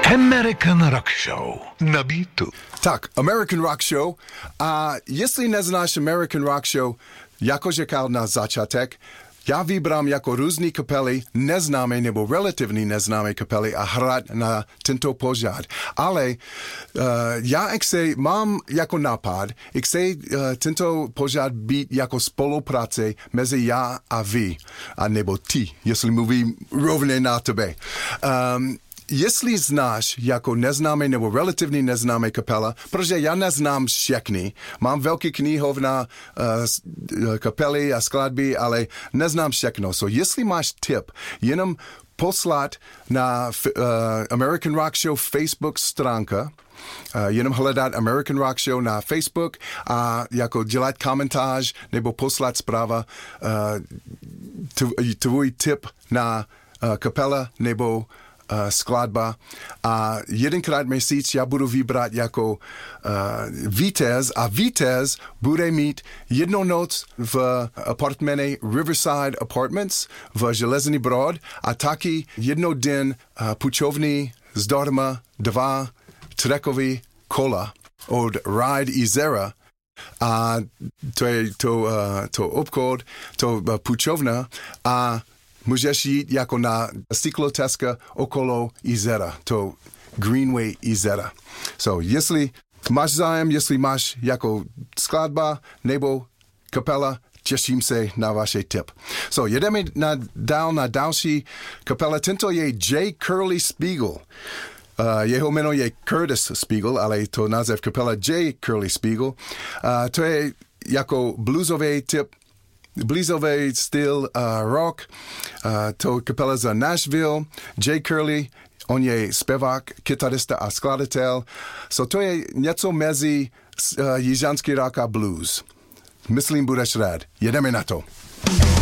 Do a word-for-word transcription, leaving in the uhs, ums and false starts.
American Rock Show na Beatu. Tak, American Rock Show. A jestli neznáš American Rock Show, jako říkal na začátek, já vybrám jako různý kapely, neznámé nebo relativně neznámé kapely a hrát na tento pořad. Ale uh, já chci, mám jako nápad, chci uh, tento pořad být jako spolupráce mezi já a vy, a nebo ty, jestli mluvím rovně na tebe. Um, Jestli znáš jako neznámé nebo relativně neznámé kapela, protože já neznám všechny, mám velký knihovna uh, kapely a skladby, ale neznám všechno. So jestli máš tip, jenom poslat na uh, American Rock Show Facebook stránka, Uh, jenom hledat American Rock Show na Facebook a jako dělat komentář nebo poslat zpráva uh, tvůj tip na uh, kapela nebo Uh, skladba a jedenkrát měsíc já budu vybrat jako uh, vítěz a vítěz bude mít jednu noc v apartmene Riverside Apartments v Železný Brod a taky jednou den uh, půjčovny zdarma dva trekový kola od Ride Izera. A to je to, uh, to obchod, to uh, půjčovna a můžeš jít jako na cykloteska okolo jezera, to Greenway jezera. So, jestli máš zájem, jestli máš jako skladba nebo kapela, těším se na vaše tip. So, jedeme na, dál na další kapela. Tento je J. Curly Spiegel. Uh, jeho jméno je Curtis Spiegel, ale to název kapela J. Curly Spiegel. Uh, to je jako bluesový typ, blízový styl uh, rock, uh, to kapela za Nashville, J. Curly, on je zpěvák, kytarista a skladatel, so to je něco mezi uh, jižanský rock a blues. Myslím, budeš rád. Jedeme na to.